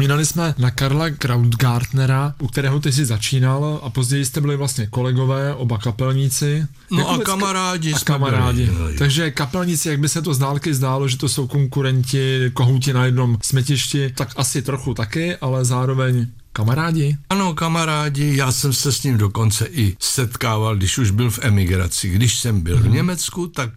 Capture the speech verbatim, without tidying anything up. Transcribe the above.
Vzpomínali jsme na Karla Krautgartnera, u kterého ty jsi začínal a později jste byli vlastně kolegové, oba kapelníci. No jak a vůbec kamarádi a jsme kamarádi. byli. Takže kapelníci, jak by se to z dálky zdálo, že to jsou konkurenti, kohouti na jednom smetišti, tak asi trochu taky, ale zároveň kamarádi? Ano, kamarádi, já jsem se s ním dokonce i setkával, když už byl v emigraci. Když jsem byl hmm. v Německu, tak